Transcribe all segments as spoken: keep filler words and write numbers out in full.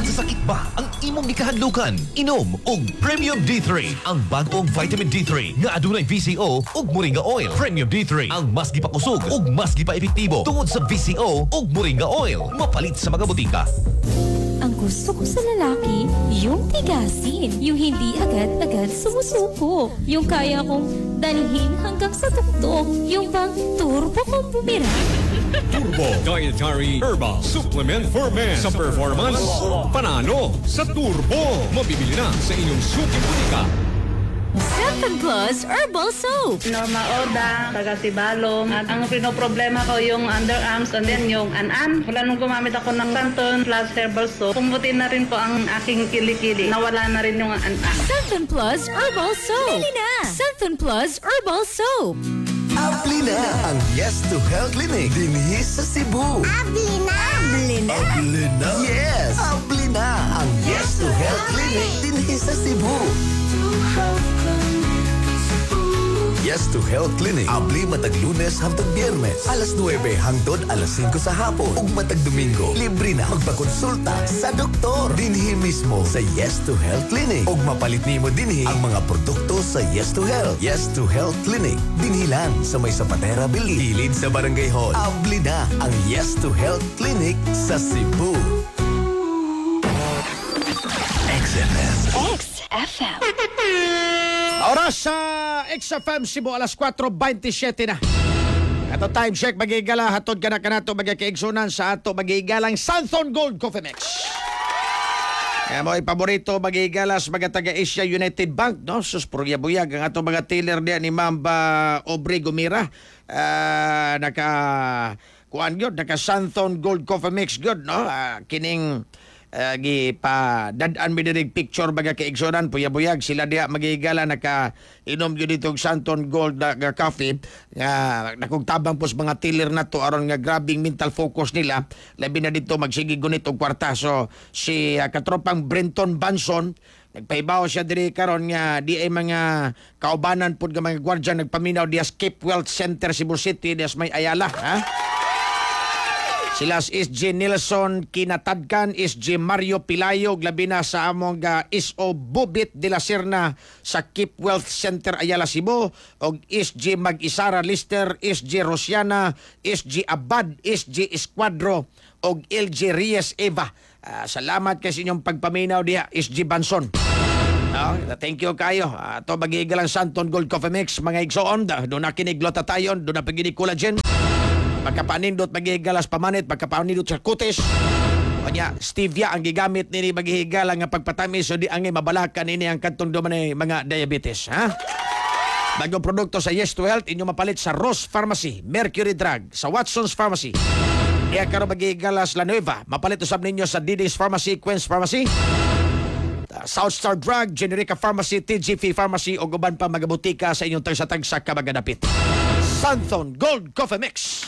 Bisan sa sakit ba ang imong gikahadlukan? Inom og Premium D three, ang bag-ong vitamin D three nga adunay V C O ug moringa oil. Premium D three ang mas gipakusog ug mas gipaepektibo tungod sa V C O ug moringa oil. Mapalit sa mga butika. Ang gusto ko sa lalaki, yung tigasin, yung hindi agad-agad sumusuko, yung kaya kong dalhin hanggang sa tuktok, yung bang turbo kong bumira. Turbo Dietary Herbal Supplement for Men. Sa performance, panalo sa Turbo. Mabibili na sa inyong suki butika. Seven Plus Herbal Soap. Norma Oda, taga Sibalom. At ang pinoproblema ko yung underarms and then yung an-an. Wala nung gumamit ako ng Santon Plus Herbal Soap. Pumuti na rin po ang aking kilikili. Nawala na rin yung an-an. Seven Plus Herbal Soap. Bili na! Seven Plus Herbal Soap. Abli na ang Yes to Health Clinic dinhi sa Cebu. Abli na! Abli na! Abli na? Yes! Abli na ang Yes to Health Clinic dinhi sa Cebu. Yes to Health Clinic. Abli matag Lunes hangtod Biyernes. Alas nuwebe hangtod alas singko sa hapon. Ug matag Domingo, libre na magpakonsulta sa doktor. Dinhi mismo sa Yes to Health Clinic. Ug mapalit nimo dinhi ang mga produkto sa Yes to Health. Yes to Health Clinic. Dinhi lang sa may Zapatera Building. Hilid sa Barangay Hall. Abli na ang Yes to Health Clinic sa Cebu. X F M. X F M. Oras sa X F M Cebu, alas kwatro baintisiete na. Ato time check, magigala, hatod ka na ka na ito, magigkaigsunan sa ato, magigalang Santhon Gold Coffee Mix. Kaya mo, paborito, magigalas, mga taga-Asia United Bank, no? Sus, purya-buyag, ang ato mga tiller niya ni Mamba Aubrey Gumira. Uh, naka, kuan yun, naka Santhon Gold Coffee Mix yun, no? Uh, kining... Uh, gi pa dadaan mi dirig picture baga kay igsonan puya-buyag sila diha magigala naka inom gyud dito Santon Gold na nga coffee nga nakugtabang pos mga tiller na to aron nga grabing mental focus nila labi na dito magsigi gunit og kwarta. So si uh, katropang Brenton Banson nagpahibaw siya diri karon nga di ay mga kaubanan pud nga mga gwardiya nagpaminaw diya Cape Wealth Center Cebu City dias may Ayala, ha. Sila S J Nelson Kinatadkan, S J Mario Pilayo, labi na sa among uh, S O Bubit de la Serna sa Keep Wealth Center Ayala Cebu, og S J Mag-Isara Lister, S J Rosiana, S J Abad, S J Esquadro, og L J Reyes Eva. Uh, salamat kay sa inyong pagpaminaw diha, S J Banson. Uh, thank you kayo. Uh, ito magigalang Santon Gold Coffee Mix, mga igsoon, doon na kiniglotatayon, doon na pagini collagen. Pagkapanindot magihigalas pamanit, pagkapanindot sa kutis. Kanya, stevia ang gigamit nini maghihigala nga pagpatamis so di angay mabalakan nini ang kantong duman mga diabetes, ha? Bagong produkto sa Yes to Health inyo mapalit sa Ross Pharmacy, Mercury Drug, sa Watson's Pharmacy. Iya karon magihigalas La Nueva, mapalit usab ninyo sa D D's Pharmacy, Queen's Pharmacy, Southstar Drug, Generica Pharmacy, T G P Pharmacy o guban pa magabutika sa inyong tagsa-tagsa kabagadapit. Santhon Gold Coffee Mix.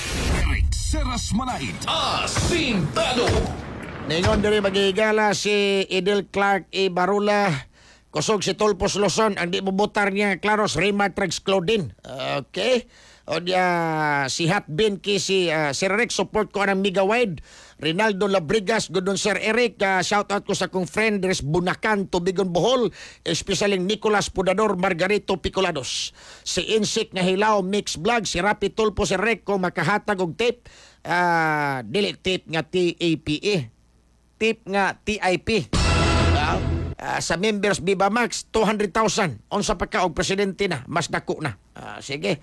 Seras Manait, Asintado. Ningon diri magigala si Edel Clark E. Barula. Kusog si Tolpos Luzon. Ang di bubutar niya, Claros Rematrax Claudine. Okay. O diya si Hatbin ki si uh, Sir Eric. Support ko ang Mega Wide. Rinaldo Labrigas, Godon Sir Eric. Uh, shout out ko sa kong friend Dres Bunakan, Tubigon Bohol. Especially Nicolas Pudador, Margarito Picolados. Si Insik na Hilaw, Mix Vlog. Si Rapi Tulpo, Sir Eric, kung makahatag og tape. Uh, dili tape nga T A P E. Tape nga T I P. Uh, uh, sa members Viva Max, two hundred thousand. Unsa pa ka og presidente na, mas dako na. Uh, sige.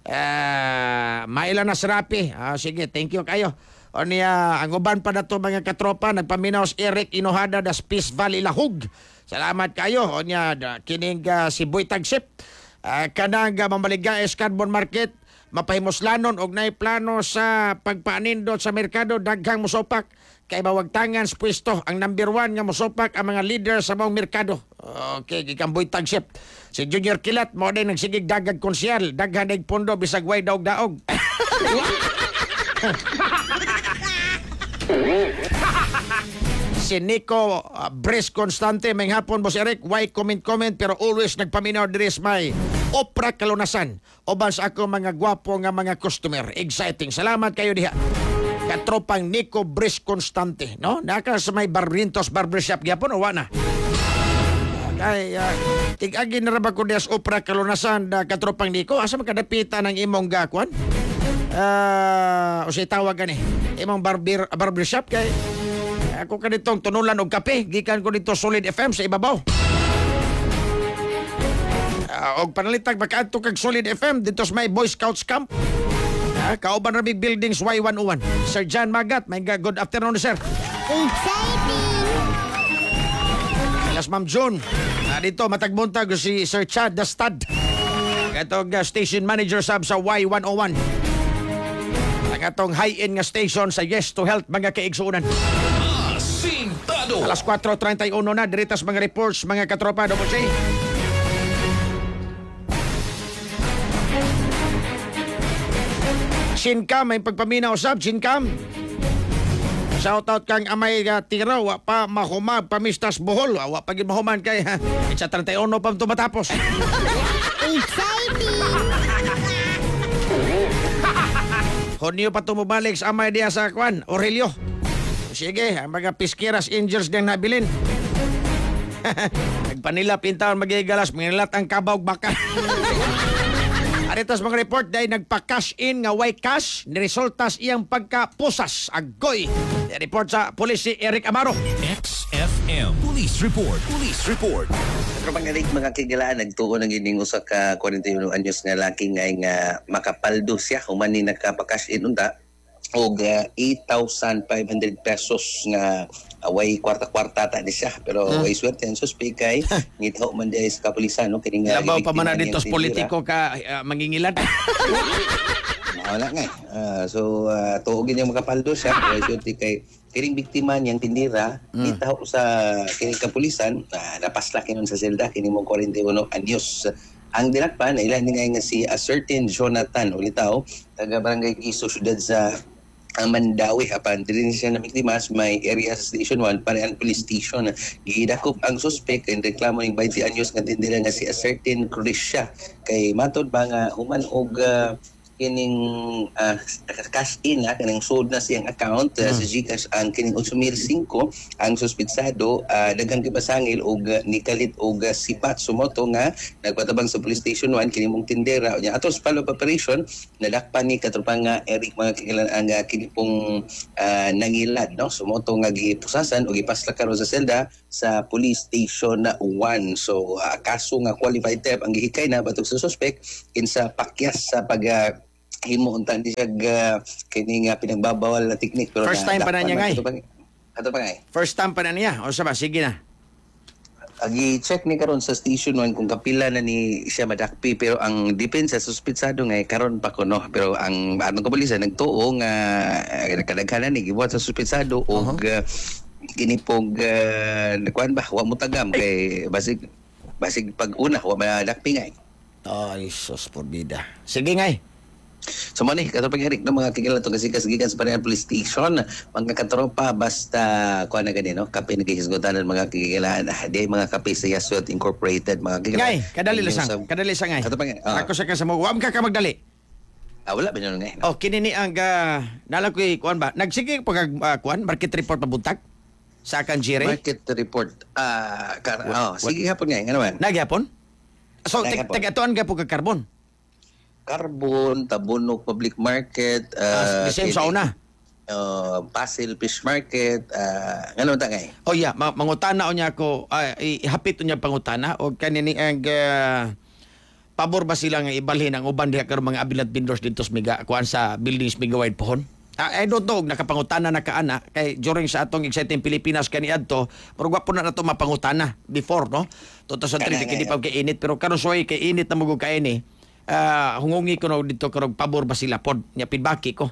Uh, maila na sa Rapi. Uh, sige, thank you kayo. O niya, ang uban pa na to mga katropa, nagpaminaw si Eric Inohada das Peace Valley Lahug. Salamat kayo. O niya, kining uh, si Boy Tagsip. Uh, kanang uh, mamaligaes Carbon Market, mapahimuslanon og nay plano sa pagpaanindot sa merkado, daghang musopak. Kay mawagtangan sa pwesto, ang number one nga musopak ang mga leader sa mga merkado. Okay, gikang Boy Tagsip. Si Junior Kilat, mo din nagsigig dagag konsyal, daghan ng pondo, bisag way daog-daog. Si Nico uh, Bres Constante, may hapon Boss Eric, why comment-comment pero always nagpaminaw diris may opera kalunasan. Oban sa ako mga gwapo nga mga customer. Exciting. Salamat kayo diha. katropang Nico Bris Constante, no? Naka sa may Barrientos Barbershop gyapon o wala na. Kay uh, tig-agi na rabag ko dias opera kalunasan da katropang Nico asa makadapitan ng imong gakwan. Ah, uh, o si tawag gani. Imong barber barbershop kay ako kanitong tunulan og kape gikan ko dito Solid F M sa ibabaw. Uh, og panalitag makaadto kag Solid F M dito sa may Boy Scouts camp. Uh, kauban ra big buildings Y one oh one. Sir John Magat, may good afternoon sir. Yes, Ma'am June. Uh, dito matagbuntag si Sir Chad the Stud. Katong uh, station manager sab sa Y one oh one. Ang atong high-end nga station sa Yes to Health mga kaigsuunan. Asintado. Alas four thirty-one na diritas mga reports mga katropa do Jay. Sincam may pagpaminaw sab Sincam. Shout out kang amay uh, tira wa pa mahumag pamistas Bohol wa pa gid mahuman kay ha. Itsa thirty-one pa to matapos. Honyo pa tumubalik sa amay diya sa kwan Aurelio. Sige, ang mga Pisqueras Angels din nabilin. Nagpanila pintaon magigalas mangilat ang kabaw baka. Aritos mga report dahil nagpa-cash in nga way cash ni resultas iyang pagkapusas agoy. Report sa pulis si Eric Amaro. X F M Police Report. Police Report. Pero pag-alig mga kigalaan, nagtuo ng ining usa ka forty-one anyos nga laki nga nga makapaldo siya human ni nagpa-cash in unta og uh, eight thousand five hundred pesos nga away kwarta-kwarta ta ni siya pero hmm. way swerte ang suspect kay ngitaw man di sa kapulisan no kini nga labaw pa man na dito sa politiko ka uh, mangingilan. Wala nga. Uh, so uh, tuogin yung makapaldo siya way swerte kay kining biktima niyang tindira hmm. ngitaw sa kining kapulisan uh, napaslaki nun sa selda kini mo forty-one anyos. Ang dinakpan ilan nga nga si a certain Jonathan ulitaw taga barangay Kiso syudad sa ang Mandawi apan dili siya na biktimas may area sa Station one parehan police station gidakop ang suspect and reklamo ning twenty anyos nga tindira nga si a certain Croatia kay matod ba nga human og uh, kining uh, cash in na kining sold na siyang account uh, hmm. sa GCash ang kining eight thousand five ang suspitsado uh, daghang gibasangil og uh, nikalit og uh, sipat sumoto nga nagpatabang sa police station one kining mong tindera nya atos follow-up operation nadakpan ni katropang nga Eric mga kilan ang uh, kini pong uh, nangilad no sumoto nga gipusasan og ipasla karon sa selda sa police station one so uh, kaso nga qualified theft ang gihikay na batok sa suspect kinsa pakyas sa pag uh, himo unta di siya uh, kini nga pinagbabawal na teknik pero first time pa na niya ngay ato pa ngay first time pa na niya o sa ba sige na agi check ni karon sa station one kung kapila na ni siya madakpi pero ang depensa suspitsado ngay karon pa kuno pero ang atong kapulisan nagtuo nga uh, kadaghanan ni gibuhat sa suspitsado og uh-huh. uh, kini pog uh, kuan ba wa mo tagam kay basig basig pag una wa madakpi ngay ay sus porbida sige ngay. So man eh, katropang Eric, no, mga kikila itong kasikas gikan sa Parehan Police Station, mga katropa, basta, kuha na ganyan, no, kape nagkikisgotan ng mga kikilaan, ah, di mga kape sa Yaswat Incorporated, mga kikilaan. Ngay, kadali lang, sa, kadali lang ngay. Katropang Eric, oh. Ako sa ka sa mga, wam ka ka magdali. Ah, wala ba nyo ngay? No? Oh, kinini ang, uh, nalang ko kuan ba, nagsige pag, uh, kuan, market report pabuntag, sa akan jire. Market report, ah, uh, kar- oh, sige hapon ngay, ano man? Nagyapon? So, tagatuan ka po kag carbon? Carbon, Tabunog Public Market, uh, uh, the same sa una. Uh, Pasil Fish Market, uh, ano ta ngay? Oh yeah, Ma- mangutana o niya ako, uh, ihapit o niya pangutana o kanini ang uh, pabor ba sila nga ibalhin ang uban diha karon mga abilat vendors dito sa Miga, kuan sa buildings Miga Wide Pohon? Uh, I don't know, nakapangutana na kaana kay during sa atong exciting Pilipinas kaniadto, pero gwapo na nato mapangutana before, no? two thousand three kini pa kay init pero karon soy kay init na magug kaini. Uh, hungungi ko no dito karong pabor ba sila pod nya feedback ko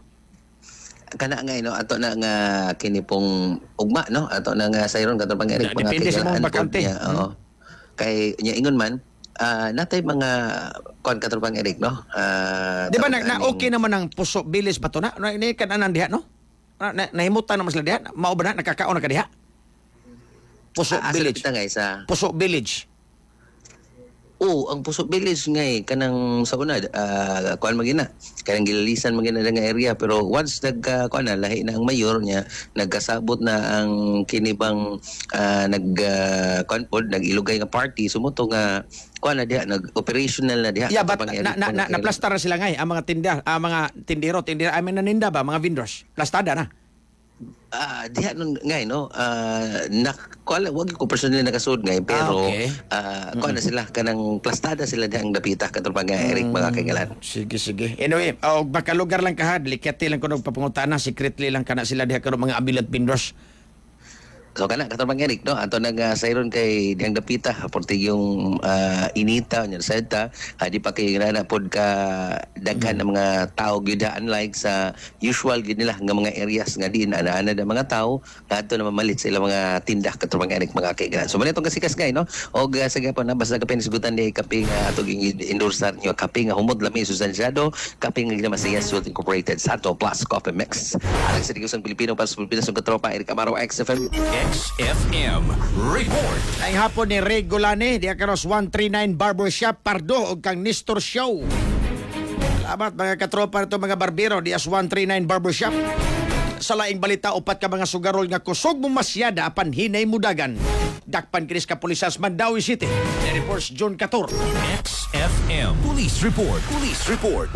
kana nga no ato na nga kini pong ugma no ato na nga sayron katong pang-Eric mga depende sa mga bakante niya, hmm. oo kay nya ingon man uh, natay mga kon katong pang-Eric no uh, di ba na, na okay naman ang puso bilis ba to na ni kananan diha no na, na nahimutan naman sila diha mao ba na nakakaon na ka diha puso uh, village sa puso village Oo, ang Puso Village ngay kanang sa una uh, kuan magina. Kanang gilalisan magina nga area pero once nag uh, kuan na lahi na ang mayor niya, nagkasabot na ang kinibang uh, nag uh, kuan pod nag-ilugay nga party sumuto nga kuan na diha nag-operational na diha. Yeah, but na, na, na, naplastar na sila ngay ang mga tinda, ang mga tindero, tindera, I mean naninda ba, mga vendors. Plastada na. Ah, diha nun ngay no. Ah, nak kuan wag ko personally nakasud ngay pero Ah, okay. ah, kuan na sila kanang plastada sila dihang dapita katong mga Eric mga kaigalan. Sige, sige. Anyway, oh, baka lugar lang kahad, likati lang ko nung papangutana, secretly lang kana sila diha karon mga abilat vendors. So kana katong mga Eric no ato nag uh, sayron kay dihang dapita porti yung uh, inita nya sa ta di pa kay na pod ka daghan ng mga tao gyud unlike sa usual gyud nila nga mga areas nga di na ana da mga tao kadto na mamalit sa ilang mga tindah katong mga Eric mga kaigalan. So manitong kasikas gay no og uh, sa gapon na basta kapin isgutan di kape nga atog endorser nyo kape nga humod lami sustansyado kape nga ginamasiya Salt Incorporated Sato Plus Coffee Mix. Alang sa digusang Pilipino para sa Pilipinas ng katropa Eric Amaro X F M. X F M Report. Ay hapon ni Ray Golane, diya karos one thirty-nine Barbershop Pardo ug kang Nestor Show. Salamat mga katropa nito mga barbero dias one thirty-nine Barbershop. Sa laing balita upat ka mga sugarol nga kusog mo masyada apan hinay mudagan. Dakpan kinis ka pulisas Mandawi City. Ni reports John Cator. X F M Police Report. Police Report.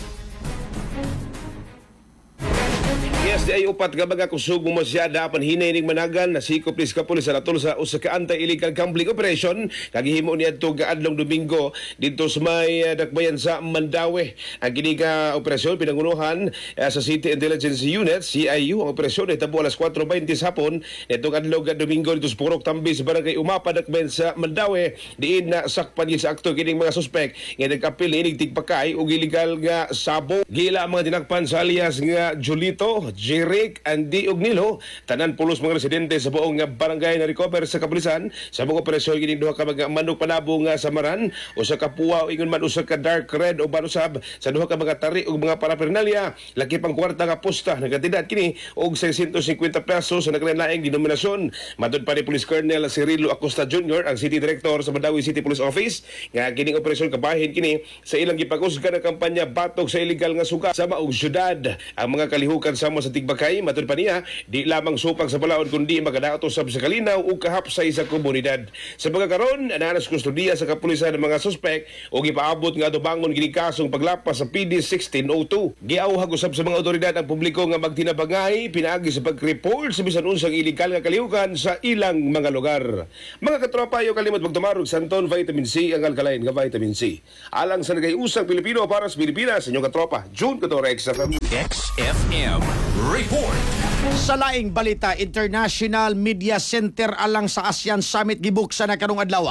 Yes, di ay upat ka mga kusog mo masyada apan hinay ning managan na sikop nis ka pulis sa natol sa usa ka anti-illegal gambling operation kagihimo niadto gaadlong Domingo dito sa may uh, dakbayan sa Mandawi. Ang kini ka operasyon pinangunuhan uh, sa City Intelligence Unit C I U. Ang operasyon ay tabo alas four twenty sa hapon nitong adlaw Domingo dito sa Purok Tambis barangay Umapa dakbayan sa Mandawi diin na sakpan sa akto kining mga suspek nga nagapil inig tigpakay og illegal nga sabo. Gila ang mga dinakpan sa alias nga Julito, Jeric, Andy ug Nilo, tanan pulos mga residente sa buong nga barangay na recover sa kapulisan sa mga operasyon kining duha ka mga manok panabo nga samaran o sa kapuwa o ingon man usa ka dark red o banusab sa duha ka mga tari ug mga paraphernalia. Laki pang kwarta nga posta nagatidad kini og six hundred fifty pesos sa naglain-laing denominasyon. Matud pa ni Police Colonel Cirilo Acosta Junior, ang City Director sa Mandawi City Police Office, nga kining operasyon kabahin kini sa ilang gipagusga na kampanya batok sa illegal nga suga sa maong syudad. Ang mga kalihukan sa mo sa Tigbakay, matud pa niya, di lamang supang sa balaod kundi magadaot usab sa kalinaw ug kahapsay sa komunidad. Sa mga karon, ananas kustudiya sa kapulisan ng mga suspek o gipaabot nga dubangon kini kasong paglapas sa P D sixteen oh two. Giawhag usab sa mga otoridad ang publiko nga magtinabangay pinaagi sa pag-report sa bisan unsang illegal nga kalihukan sa ilang mga lugar. Mga katropa, yo kalimot magtumarog Santon Vitamin C ang alkaline nga vitamin C. Alang sa nagayusang Pilipino para sa Pilipinas, inyong katropa, June Cator X F M. X F M Report. Sa laing balita, International Media Center alang sa ASEAN Summit gibuksan na karong adlaw.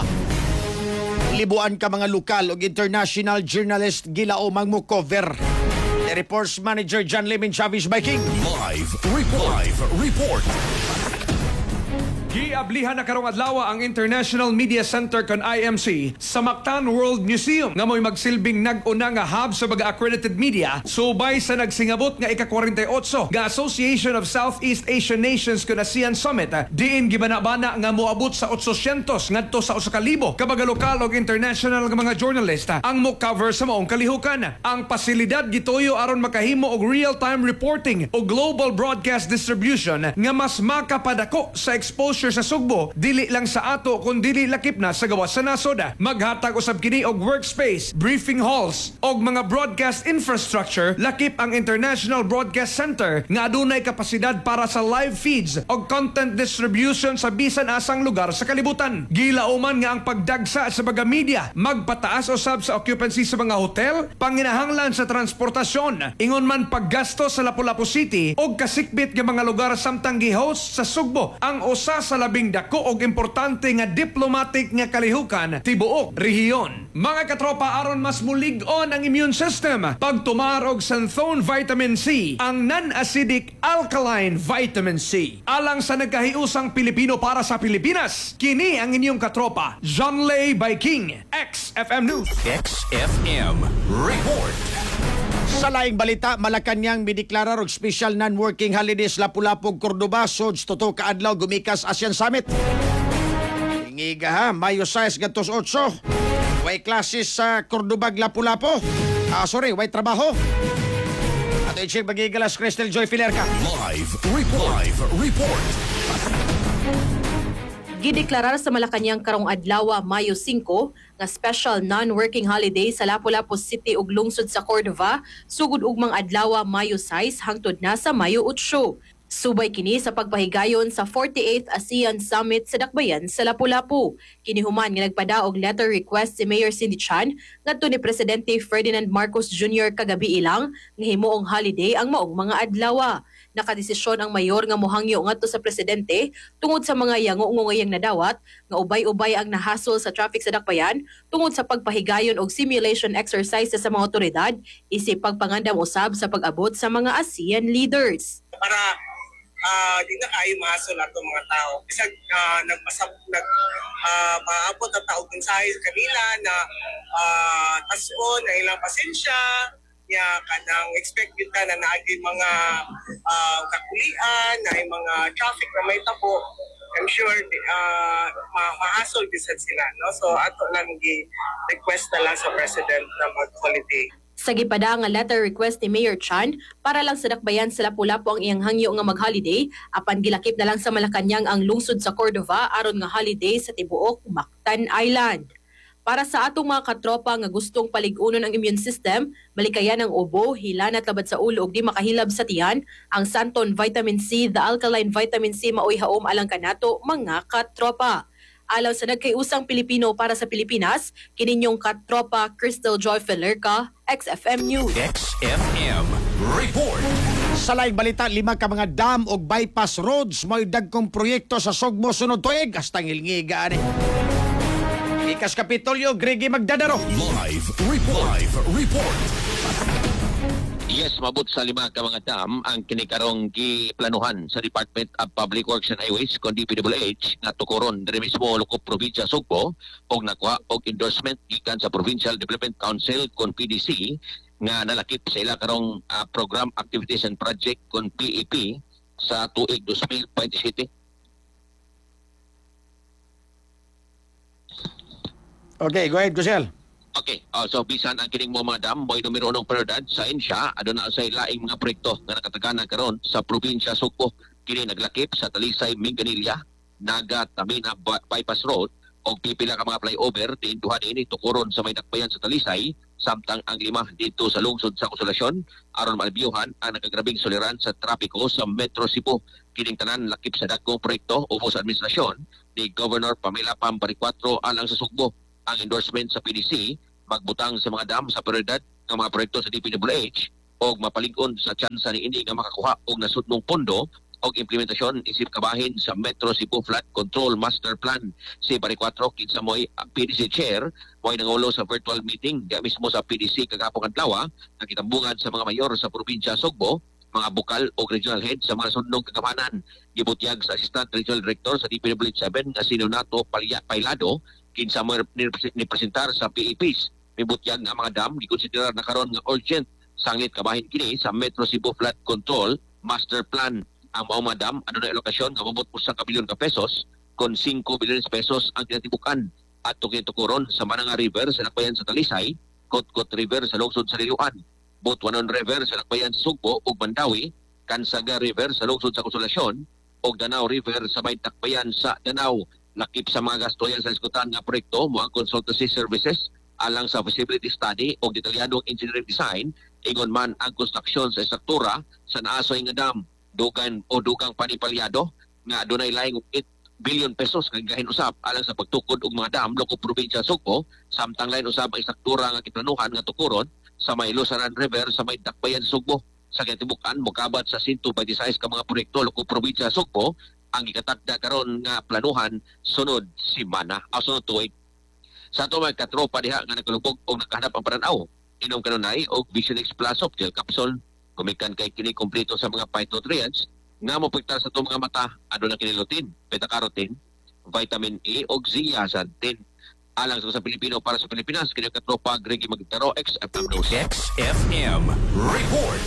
Libuan ka mga lokal ug international journalist gilaomang mo cover. The reports manager John Lemon Chavez Viking. Live Report. Live Report. Giablihan na karong adlaw ang International Media Center kon I M C sa Mactan World Museum nga mo'y magsilbing nag-una nga hub sa mga accredited media subay sa nagsingabot nga ika forty-eight nga Association of Southeast Asian Nations kon ASEAN Summit diin gibanabana nga moabot sa eight hundred ngadto sa one thousand ka mga lokal ug international nga mga journalista ang mo cover sa maong kalihukan. Ang pasilidad gituyo aron makahimo og real-time reporting o global broadcast distribution nga mas makapadako sa exposure sa Sugbo dili lang sa ato kun dili lakip na sa gawas sa nasod. Maghatag usab kini og workspace, briefing halls og mga broadcast infrastructure. Lakip ang International Broadcast Center nga adunay kapasidad para sa live feeds og content distribution sa bisan asang lugar sa kalibutan. Gilauman nga ang pagdagsa sa mga media magpataas usab sa occupancy sa mga hotel, panginahanglan sa transportasyon, ingon man paggasto sa Lapu-Lapu City og kasikbit nga mga lugar samtang gi-host sa Sugbo ang usa sa labing dako og importante nga diplomatic nga kalihukan tibuok rehiyon. Mga katropa, aron mas mulig-on ang immune system, pagtumar og Santhone Vitamin C, ang non-acidic alkaline vitamin C. Alang sa nagkahiusang Pilipino para sa Pilipinas, kini ang inyong katropa, John Lay by King, X F M News. X F M Report. Sa laing balita, Malacañang mideklarar og special non-working holidays Lapu-Lapu ug Cordoba sods tuto ka adlaw gumikas ASEAN Summit. Ingiga ha, Mayo six gadtos eight. Way classes sa Cordobag Lapu-Lapu. Ah, sorry, way trabaho. Ato i-check magigalas Crystal Joy Filerca. Live report. Live report. Gideklarar sa Malacañang karong adlaw Mayo singko nga special non-working holiday sa Lapu-Lapu City ug lungsod sa Cordova sugod ugmang adlaw Mayo sais hangtod na sa Mayo otso. Subay kini sa pagpahigayon sa forty-eighth ASEAN Summit sa Dakbayan sa Lapu-Lapu. Kinihuman nga nagpada og letter request si Mayor Cindy Chan ngadto ni Presidente Ferdinand Marcos Junior kagabi ilang nga himuong holiday ang maong mga adlaw. Nakadesisyon ang mayor nga mohangyo ngadto sa presidente tungod sa mga yango-ngungayang nadawat nga ubay-ubay ang nahasol sa traffic sa Dakbayan tungod sa pagpahigayon og simulation exercises sa mga otoridad isip pagpangandam usab sa pag-abot sa mga ASEAN leaders. Para uh, di na kayo mahasol ato mga tao. Kasi uh, nagmasab nag uh, maabot ang tao mensahe kanila na uh, tason na ilang pasensya ya kanang expect yun ka na naagi mga uh, kakulian na mga traffic na may tabo. I'm sure uh, ma- mahasol bisan sila, no? So ato lang gi-request na lang sa president na mag-holiday. Sa gipada nga letter request ni Mayor Chan para lang sa Dakbayan sa Lapu-Lapu ang iyang hangyo nga mag-holiday apan gilakip na lang sa Malacañang ang lungsod sa Cordova aron nga holiday sa tibuok Mactan Island. Para sa atong mga katropa nga gustong paligunon ang immune system, malikayan ang ubo, hila na tabad sa ulo ug di makahilab sa tiyan, ang Santon Vitamin C, the alkaline vitamin C maoy haom alang kanato mga katropa. Alaw sa nagkaiusang Pilipino para sa Pilipinas, kininyong katropa Crystal Joy Filerca, X F M News. X F M report. Sa laing balita, lima ka mga dam o bypass roads may dagkong proyekto sa Sugbo sunod tuig hasta ngilngiga ani. Ikas Kapitolyo, Gregi Magdadaro. Live report. Live report. Yes, mabot sa lima ka mga dam ang kinikarong giplanuhan sa Department of Public Works and Highways kon D P W H nga tukuron diri mismo Lukop Provincia Sugbo og nakuha og endorsement gikan sa Provincial Development Council kon P D C nga nalakip sa ila karong uh, Program Activities and Project kon P E P sa tuig twenty twenty-seven. Okay, go ahead, Gusel. Okay, uh, so bisan ang kining mga dam mo'y numero unong prioridad sa ensya aduna sa laing mga proyekto nga nakatagana karon sa probinsya Sugbo. Kini naglakip sa Talisay, Minganilla, Naga, Tamina Bypass Road o pipila ka mga flyover din duha ini tukuron sa may dakbayan sa Talisay samtang ang lima dito sa lungsod sa Konsolasyon aron maalbyuhan ang nakagrabing soliran sa trapiko sa Metro Cebu. Kining tanan lakip sa dagkong proyekto ubos sa administrasyon ni Governor Pamela Pampariccuatro alang sa Sugbo. Ang endorsement sa P D C magbutang sa mga dam sa prioridad ng mga proyekto sa D P W H o mapalig-on sa tsansa ni ini nga makakuha og nasudnong pondo o implementasyon isip kabahin sa Metro Cebu Flood Control Master Plan. Si Paricuatro kinsa mo'y P D C Chair mo'y nangulo sa virtual meeting di mismo sa P D C kagapong adlaw na kitambungan sa mga mayor sa probinsya Sugbo, mga bukal o regional head sa mga sundong kagamanan. Gibutyag sa Assistant Regional Director sa D P W H seven na si Leonato Pailado kinsa mo ni presentar sa P E Ps. Mibutyag nga mga dam gikonsiderar na karon nga urgent sangit kabahin kini sa Metro Cebu Flood Control Master Plan. Ang mga mga dam adunay alokasyon nga mabot sa ka bilyon ka pesos kon five billion pesos ang kinatibukan at tukin-tukuron sa Mananga River sa Lakbayan sa Talisay, Kotkot River sa lungsod sa Liloan, Butuanon River sa Lakbayan sa Sugbo ug Mandawi, Kansaga River sa lungsod sa Konsolasyon ug Danau River sa may Dakbayan sa Danau. Lakip sa mga gastoyan sa iskutan nga proyekto mo ang consultancy services alang sa feasibility study o detalyadong engineering design ingon man ang konstruksyon sa estruktura sa naasoy nga dam dugan o dugang panipalyado nga adunay laing eight billion pesos kagahin usab alang sa pagtukod og mga dam Lukop Provincia Sugbo samtang lain usab ang estruktura nga kiplanuhan nga tukuron sa may Lusaran River sa may Dakbayan Sugbo. Sa katibukan mokabat sa one hundred twenty-six ka mga proyekto Lukop Provincia Sugbo ang ikatakda karon nga planuhan sunod simana o sunod tuig. Sa ato mga katropa diha nga nagkalubog o nakahanap ang pananaw inom kanunay o Vision X Plus of gel capsule kumikan kay kini kompleto sa mga phytonutrients nga mopektar sa ato mga mata aduna kini lutein, beta-carotene, vitamin E o zeaxanthin. Alang sa Pilipino para sa Pilipinas kini katropa Gregi Magdaro X F M News. X F M report.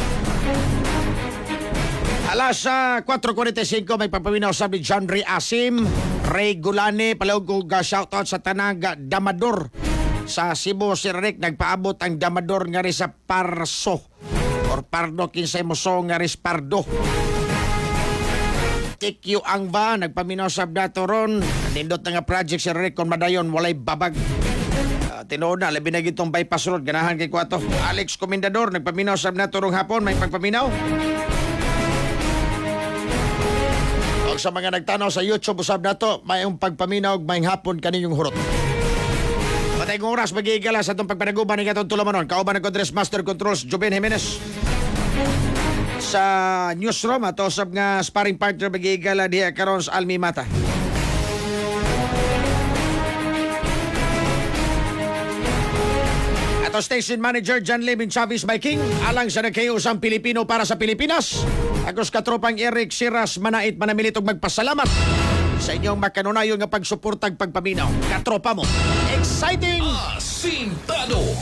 Alas uh, four forty-five may papaminaw sabi John Ray Asim, Ray Gulane, palawag ko uh, shoutout sa Tanaga Damador Sa Cebu, Sir Rick, nagpaabot ang damador nga rin sa Parso or Pardo, kinsay mo so nga rin Pardo. Tikyo ang ba, nagpaminaw sa dato ron. Nindot na nga project, Sir Rick, kung madayon, walay babag. Uh, Tinood na, labi na gitong bypass road, ganahan kay Kwato. Alex Comendador, nagpaminaw sa dato rong hapon, may pagpaminaw. O sa mga nagtanaw sa YouTube, usab na to, may yung pagpaminaw, may hapon kaninyong hurot. Patay kong oras, mag-iigala sa itong pagpanaguban ng itong tulamanon. Kauban ng Address Master Controls, Joven Jimenez. Sa newsroom, at usab nga sparring partner, mag-iigala diya karon sa Almi Mata. Ato Station Manager John Levin Chavez Viking, alang sa nagkayusang Pilipino para sa Pilipinas. Agos katropang Eric Siras Manait Manamilit og magpasalamat sa inyong makanunayon nga pagsuportag pagpaminaw. Katropa mo, exciting! Asintado!